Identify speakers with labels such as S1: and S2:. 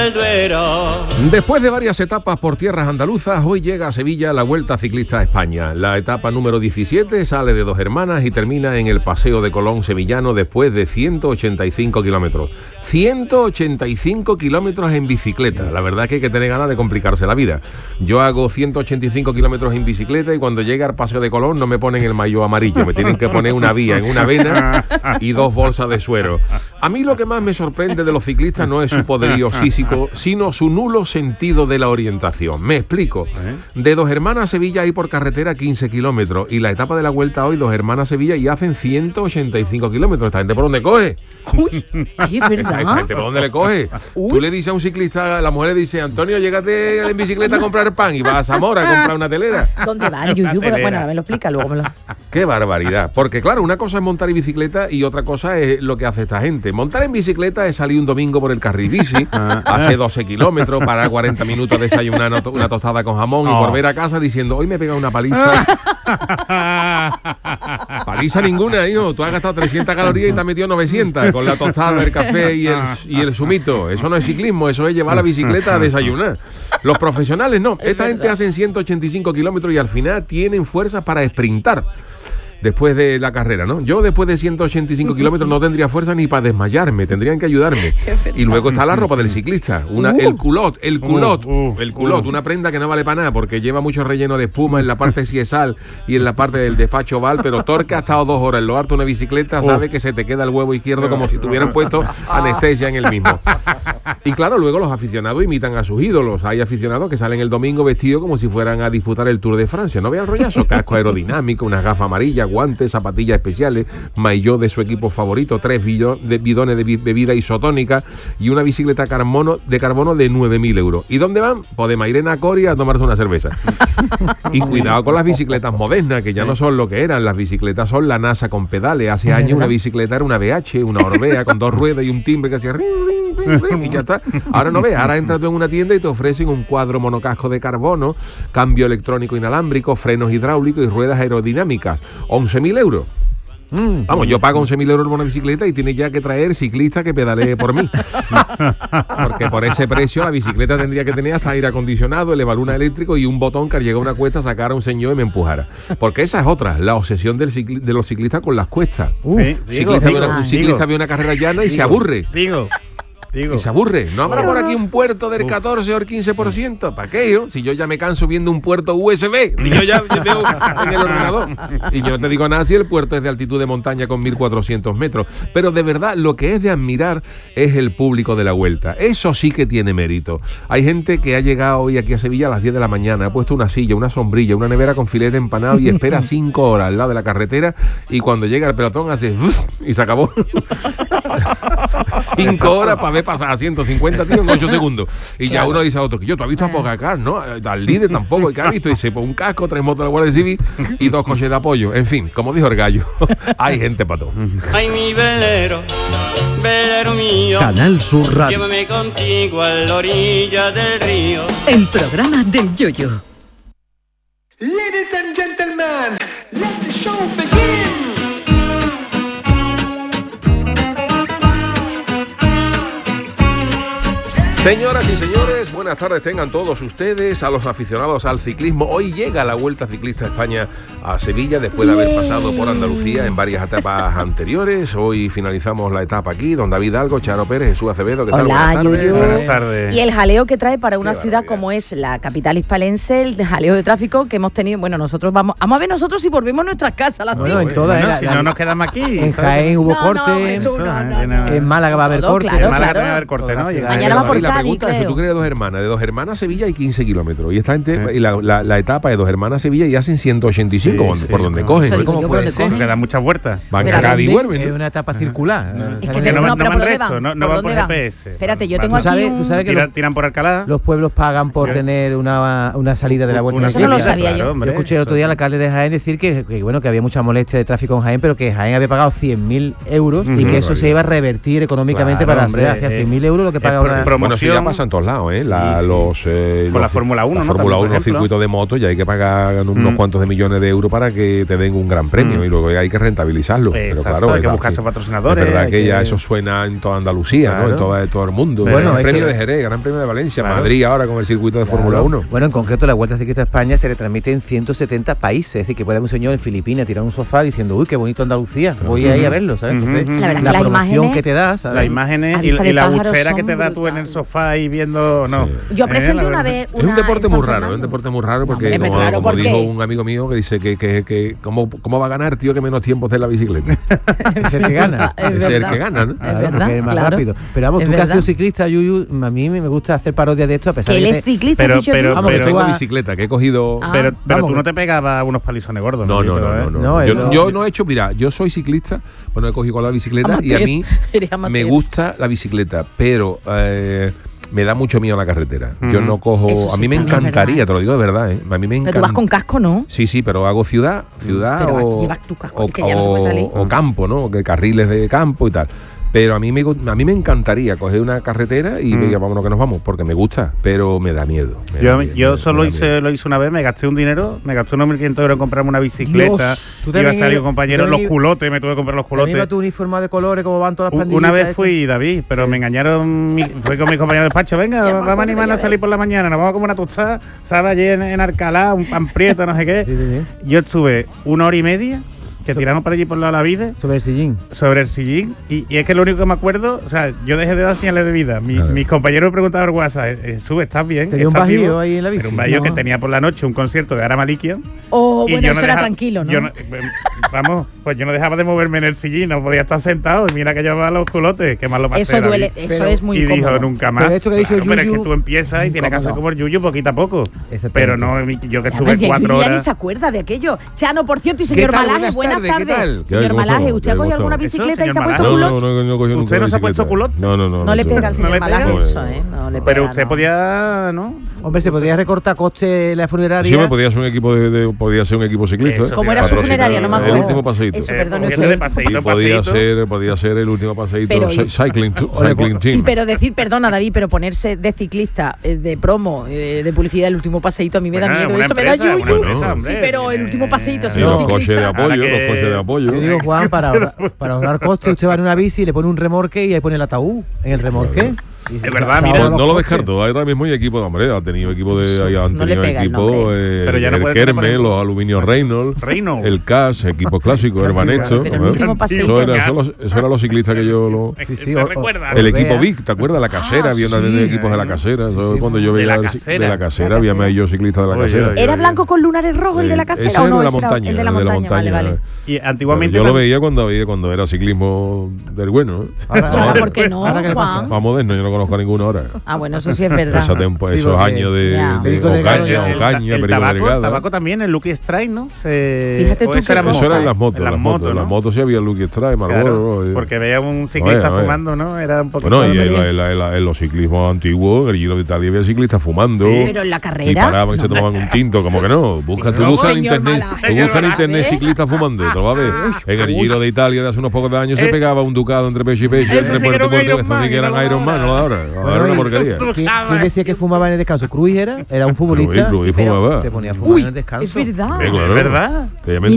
S1: del Duero.
S2: Después de varias etapas por tierras andaluzas, hoy llega a Sevilla la Vuelta Ciclista a España. La etapa número 17 sale de Dos Hermanas y termina en el Paseo de Colón sevillano después de 185 kilómetros. 185 kilómetros en bicicleta. La verdad es que hay que tener ganas de complicarse la vida. Yo hago 185 kilómetros en bicicleta y cuando llega al Paseo de Colón no me ponen el maillot amarillo. Me tienen que poner una vía en una vena y 2 bolsas de suero. A mí lo que más me sorprende de los ciclistas no es su poderío físico, sino su nulo sentido de la orientación. Me explico. De Dos Hermanas a Sevilla hay por carretera 15 kilómetros y la etapa de la Vuelta hoy, Dos Hermanas a Sevilla, y hacen 185 kilómetros. ¿Esta gente por dónde coge?
S3: Uy, ay, es verdad.
S2: ¿Esta gente por dónde le coge? Tú le dices a un ciclista, la mujer le dice, Antonio, llégate en bicicleta a comprar pan y vas a Zamora a comprar una telera.
S3: ¿Dónde van, Yuyu? Pero bueno, ahora me lo explica, luego me lo...
S2: Qué barbaridad. Porque claro, una cosa es montar en bicicleta y otra cosa es lo que hace esta gente. Montar en bicicleta es salir un domingo por el carril bici, hace 12 kilómetros, parar 40 minutos, desayunar una tostada con jamón y volver a casa diciendo, hoy me he pegado una paliza. Paliza ninguna, hijo. Tú has gastado 300 calorías y te has metido 900 con la tostada, el café y el zumito. Eso no es ciclismo, eso es llevar la bicicleta a desayunar. Los profesionales no. Esta gente hacen 185 kilómetros y al final tienen fuerzas para sprintar. Después de la carrera, ¿no? Yo después de 185 kilómetros no tendría fuerza ni para desmayarme, tendrían que ayudarme. Y luego está la ropa del ciclista, el culot, una prenda que no vale para nada porque lleva mucho relleno de espuma en la parte siesal y en la parte del despacho oval, pero Torque ha estado 2 horas en lo harto de una bicicleta, sabe que se te queda el huevo izquierdo como si tuvieran puesto anestesia en el mismo. Y claro, luego los aficionados imitan a sus ídolos. Hay aficionados que salen el domingo vestidos como si fueran a disputar el Tour de Francia. No vean el rollazo, casco aerodinámico, unas gafas amarillas, guantes, zapatillas especiales, maillot de su equipo favorito, 3 bidones de bebida isotónica y una bicicleta de carbono de 9.000 euros. ¿Y dónde van? Pues de Mairena a Coria a tomarse una cerveza. Y cuidado con las bicicletas modernas, que ya no son lo que eran. Las bicicletas son la NASA con pedales. Hace años una bicicleta era una BH, una Orbea con 2 ruedas y un timbre que hacía y ya está. Ahora no ves, ahora entras tú en una tienda y te ofrecen un cuadro monocasco de carbono, cambio electrónico inalámbrico, frenos hidráulicos y ruedas aerodinámicas. 11.000 euros. Vamos, yo pago 11.000 euros por una bicicleta y tiene ya que traer ciclista que pedalee por mí. Porque por ese precio la bicicleta tendría que tener hasta aire acondicionado, elevaluna eléctrico y un botón que al llegar a una cuesta sacara a un señor y me empujara. Porque esa es otra, la obsesión de los ciclistas con las cuestas. Un ciclista ve una carrera llana y se aburre. Y se aburre. ¿No habrá por aquí un puerto del 14 o el 15%? ¿Para qué yo? Si yo ya me canso viendo un puerto USB. Y yo ya veo en el ordenador. Y yo no te digo nada si el puerto es de altitud de montaña con 1.400 metros. Pero de verdad, lo que es de admirar es el público de la Vuelta. Eso sí que tiene mérito. Hay gente que ha llegado hoy aquí a Sevilla a las 10 de la mañana, ha puesto una silla, una sombrilla, una nevera con filete empanado y espera 5 horas al lado de la carretera y cuando llega el pelotón hace y se acabó. 5 horas para ver pasar a 150 tíos en 8 segundos. Y ya uno dice a otro, que yo, ¿tú has visto a Pogacar? ¿No? Al líder tampoco. ¿Qué has visto? Y dice, pues un casco, 3 motos de la Guardia Civil y 2 coches de apoyo. En fin, como dijo el gallo, hay gente para todo.
S1: Ay, mi velero, velero mío.
S4: Canal Sur Radio.
S1: Llévame contigo a la orilla del río.
S5: El programa del Yoyo.
S6: Ladies and gentlemen, let the show begin.
S2: Señoras y señores, buenas tardes tengan todos ustedes, a los aficionados al ciclismo. Hoy llega la Vuelta Ciclista a España a Sevilla después de haber pasado por Andalucía en varias etapas anteriores. Hoy finalizamos la etapa aquí, don David Algo, Charo Pérez, Jesús Acevedo. ¿Qué tal?
S3: Hola,
S2: Buenas tardes.
S3: Y el jaleo que trae para una ciudad como es la capital hispalense, el jaleo de tráfico que hemos tenido. Bueno, nosotros vamos a ver nosotros si volvemos a nuestras casas a las 5.
S7: En todas,
S8: si no nos quedamos aquí.
S7: En Jaén hubo corte, en Málaga va a haber corte.
S8: En Málaga va a haber corte, ¿no?
S3: Mañana va por
S2: la pregunta es, si tú crees de Dos Hermanas, de Dos Hermanas a Sevilla hay 15 kilómetros y esta gente, y la etapa de Dos Hermanas a Sevilla y hacen 185 por donde cogen.
S8: ¿Cómo puede ser? Porque dan muchas vueltas.
S2: Van a Cádiz y vuelven.
S7: Es una etapa circular.
S3: Es que
S8: no van recto, no van por GPS.
S3: Espérate, yo tengo aquí
S7: ¿Tú sabes que
S8: tiran por Alcalá?
S7: Los pueblos pagan por tener una salida de la Vuelta.
S3: Eso no lo sabía yo.
S7: Yo escuché el otro día al alcalde de Jaén decir que había mucha molestia de tráfico en Jaén, pero que Jaén había pagado 100.000 euros y que eso se iba a revertir económicamente para la ciudad. Hacia 100.000 euros lo que paga ahora.
S2: Bueno,
S8: atención.
S2: ya pasa en todos lados, ¿eh?
S8: Sí,
S2: sí.
S8: Con la Fórmula 1,
S2: La
S8: ¿no?
S2: Fórmula
S8: También, por
S2: 1,
S8: ejemplo.
S2: circuitos de moto, ya hay que pagar unos cuantos de millones de euros para que te den un gran premio y luego hay que rentabilizarlo. Pero
S8: Exacto,
S2: claro,
S8: hay que
S2: es
S8: buscarse
S2: así.
S8: patrocinadores.
S2: Es verdad
S8: hay
S2: que ya eso suena en toda Andalucía,
S7: Claro.
S2: ¿no? En todo el mundo.
S8: Bueno,
S2: Gran
S7: ese-
S2: premio de Jerez, Gran Premio de Valencia,
S8: Claro.
S2: Madrid ahora con el circuito de Fórmula
S7: Claro.
S2: 1.
S7: Bueno, en concreto la Vuelta Ciclista a España se retransmite en 170 países. Es decir, que puede haber un señor en Filipinas tirar un sofá diciendo, uy, qué bonito Andalucía, voy ahí a verlo, ¿sabes? Entonces,
S8: Ujú.
S3: La verdad
S7: la
S3: que las
S7: promoción
S3: imágenes-
S7: que te da, ¿sabes?
S8: Las imágenes
S3: A
S8: y,
S3: vista
S8: y
S3: de
S8: la
S3: pájaro
S8: buchera que
S3: son
S8: te da tú en el
S3: brutales.
S8: sofá ahí viendo. No.
S3: Yo presenté
S8: La
S3: una
S8: verdad.
S3: vez
S2: Es un
S3: una
S2: deporte
S3: en
S2: muy
S3: San
S2: raro,
S3: Fernando.
S2: es un deporte muy raro porque
S3: hombre,
S2: como,
S3: es raro,
S2: como
S3: ¿por
S2: dijo
S3: qué?
S2: un amigo mío que dice que ¿cómo va a ganar, tío, que menos tiempo esté en la bicicleta?
S7: Es el que gana.
S3: Es
S2: Es el
S3: verdad.
S2: que gana, ¿no?
S3: Es
S7: Claro,
S3: verdad,
S7: porque es más
S3: claro.
S7: rápido. Pero vamos,
S3: Es
S7: tú que has sido
S3: verdad.
S7: ciclista, Yuyu, a mí me gusta hacer parodias de esto a pesar
S3: Que
S7: de
S3: él
S7: que
S3: es ciclista,
S8: pero-
S3: has dicho tú.
S8: pero-
S7: Vamos, que
S2: Yo
S7: tú
S2: tengo
S7: vas-
S2: bicicleta, que he cogido...
S3: Ah.
S8: Pero
S7: Vamos,
S8: tú
S7: que-
S8: no te pegabas unos palizones gordos.
S2: No,
S8: ¿eh?
S7: No,
S2: yo no he hecho, mira, yo soy ciclista, bueno, he cogido con la bicicleta y a
S3: Amateur,
S2: mí
S3: eres amateur.
S2: me gusta la bicicleta, pero me da mucho miedo la carretera. Yo no cojo,
S3: Eso sí,
S2: a mí me
S3: también es
S2: encantaría,
S3: verdad,
S2: te lo digo de verdad, a mí me
S3: Pero
S2: encanta.
S3: tú vas con casco, ¿no?
S2: Sí, sí, pero hago ciudad
S3: Pero
S2: o,
S3: llevas tu casco, que ya no se puede salir.
S2: o campo, ¿no? Que carriles de campo y tal. Pero a mí me encantaría coger una carretera y diga, vámonos que nos vamos, porque me gusta, pero me da miedo.
S8: Yo solo lo hice una vez, me gasté un dinero, me gasté unos 1.500 euros en comprarme una bicicleta.
S7: Dios, tú
S8: Iba a
S7: también
S8: salir
S7: ibas-
S8: un compañero,
S7: tú
S8: los
S7: también-
S8: culotes, me tuve que comprar los
S7: También
S8: culotes.
S7: va tu uniformado de colores, como van todas las pandillas.
S8: Una vez fui, David, pero me engañaron, fui con mis compañeros de despacho, venga, vamos a animarnos a salir por la mañana, nos vamos a comer una tostada, ¿sabes? Allí en Alcalá, un pan prieto, no sé qué.
S7: Sí, sí, sí.
S8: Yo estuve 1 hora y media, que tiramos por allí por la vida,
S7: Sobre el sillín.
S8: sobre el sillín, y es que lo único que me acuerdo, o sea, yo dejé de dar señales de vida.
S2: Claro.
S8: Mis compañeros me preguntaban por WhatsApp, Sube, ¿estás bien?
S7: ¿Te dio un
S8: ¿Estás
S7: bajío
S8: vivo?".
S7: ahí en la bici?
S8: Pero un bajío
S7: No.
S8: que tenía por la noche un concierto de Ara Malikia.
S3: O
S8: y
S3: bueno,
S8: yo
S3: eso
S8: no
S3: era
S8: dejaba-
S3: tranquilo, ¿no?
S8: yo vamos, pues yo no dejaba de moverme en el sillín, no podía estar sentado, y mira que llevaba los culotes, que más lo pasé.
S3: Eso duele,
S8: David.
S3: eso es muy
S8: Y dijo,
S3: incómodo.
S8: nunca más.
S7: Pero esto que ha dicho
S8: pero es que
S7: Yuyu,
S8: tú empiezas y tienes que hacer
S3: incómodo.
S8: como el Yuyu poquito a poco.
S7: Exactamente.
S8: Pero no, yo que estuve
S3: Además, ya
S8: 4
S3: ya ni
S8: horas.
S3: se acuerda de aquello. Chano, por cierto, y
S2: ¿Qué
S3: señor
S2: tal?
S3: Malaje,
S2: Buenas
S3: buenas
S2: tardes, ¿qué
S3: tardes.
S2: tal? ¿Qué
S3: Señor
S2: ¿cómo
S3: Malaje,
S2: estamos?
S3: ¿usted ha
S2: ¿Cómo
S3: cogido alguna
S2: estamos?
S3: bicicleta y
S8: Eso,
S3: se ha
S8: señor
S3: puesto
S8: Malaje.
S2: No,
S3: culo?
S2: no he cogido nunca
S8: ¿Usted no se ha puesto
S2: bicicleta.
S8: culotes?
S2: No.
S3: No le pega al señor
S2: pega.
S3: Malaje eso, ¿eh? No le
S8: Pero
S3: pega,
S8: usted
S3: no.
S8: podía, ¿no?
S7: Hombre, se podría recortar coste la funeraria.
S2: Sí, me podía ser un equipo podía ser un equipo ciclista.
S8: Eso,
S3: ¿Cómo era su
S2: Patrocinar
S3: funeraria? No me
S2: El
S3: acuerdo.
S2: último paseíto.
S3: Eso, perdone
S8: podía
S3: usted.
S8: ser de paseíto,
S2: Y podía ser el último paseíto
S3: Pero-
S2: cycling
S7: Oye,
S2: team.
S3: Sí, pero decir, perdona David, pero ponerse de ciclista, de promo, de publicidad, el último paseíto, a mí me da
S8: Bueno,
S3: miedo.
S8: una
S3: Eso me da
S8: empresa,
S3: yuyu.
S8: una empresa, hombre,
S3: Sí, pero el
S8: tiene-
S3: último paseíto,
S2: Sí,
S3: señor
S2: los coches de
S3: ciclista.
S2: apoyo,
S8: Ahora que-
S2: los coches de apoyo.
S7: Yo digo, Juan, para ahorrar costes, usted va en una bici, le pone un remorque y ahí pone el ataúd en el remorque. Y se-
S8: verdad,
S7: se
S8: mira,
S7: ahorra los
S2: No lo
S7: costes.
S2: descarto, ahora mismo hay equipo de hombre, ha tenido equipo de han
S3: No le
S2: tenido
S3: pega el
S2: equipo
S3: nombre.
S8: Pero ya no
S2: el
S8: puede tener, por
S2: Kerme,
S8: ejemplo,
S2: los Aluminio Reynolds,
S8: Reynolds.
S2: el CAS, equipos clásicos, Hermanesto.
S3: Pero el último paseíto.
S2: Eso era los ciclistas que yo lo
S7: Sí, sí,
S8: ¿Te
S7: o-
S8: recuerdas?
S2: el
S7: Vea.
S2: equipo Vic, ¿te acuerdas? La casera, había una
S3: sí.
S2: de equipos de la casera. Eso
S7: sí.
S2: cuando yo
S8: De
S2: veía
S8: la
S2: de
S8: casera.
S2: la casera, había más yo ciclista de la
S8: Oye,
S2: casera.
S8: oye,
S3: ¿Era blanco con lunares rojos el de la casera
S2: Ese
S3: o
S2: era
S3: no?
S2: de la
S3: Ese era
S2: montaña,
S3: el de la montaña, vale.
S8: Y antiguamente.
S2: Yo lo veía cuando era ciclismo del bueno.
S7: Ahora,
S3: ¿por qué no,
S7: ahora, ¿qué le pasa?
S3: Juan?
S2: Más moderno, yo no conozco a ninguno ahora.
S3: Ah, bueno, eso sí es verdad.
S2: Esos
S7: Sí, porque-
S2: años de
S3: Ya.
S7: Perico Delgado ya-
S2: Ocaña,
S8: el
S2: Perico
S8: tabaco,
S2: Delgado.
S8: tabaco también, el Lucky Strike, ¿no?
S3: Fíjate
S8: o
S3: tú
S8: eso
S3: qué
S8: era
S3: cosa.
S2: Eso era en
S8: moda.
S2: las motos,
S8: En las motos,
S2: las
S8: ¿no?
S2: motos sí había Lucky Strike,
S8: Claro,
S2: Marlboro.
S8: porque veía un ciclista
S2: Vaya.
S8: fumando, ¿no? Era un poco.
S2: Bueno, y en los ciclismos antiguos, en el Giro de Italia había ciclistas fumando.
S8: Sí.
S3: Pero en la
S2: Y
S3: carrera.
S2: paraban y se tomaban un tinto, como que no. Tú busca en
S3: Señor
S2: internet,
S3: Malaje.
S2: tú busca en
S3: Señor
S2: internet
S3: Malaje.
S2: ciclistas fumando, te lo vas a ver. En el Giro de Italia de hace unos pocos de años se pegaba un ducado entre pecho y pecho,
S8: Ese
S2: entre
S8: sí que
S2: puerto
S8: era
S2: y
S8: un
S2: puerto,
S8: Iron
S2: que
S8: Man,
S2: sí que
S8: y no
S2: eran
S8: lo
S2: Iron Man, no lo ahora. Ahora una porquería.
S7: ¿Quién decía que fumaba en el descanso? ¿Cruz era? ¿Era un futbolista?
S2: Cruyff
S3: Sí, pero
S2: fumaba.
S7: Se ponía a fumar
S3: Uy,
S7: en el descanso.
S3: es verdad.
S2: Claro.
S8: ¿Verdad?
S2: Que ya me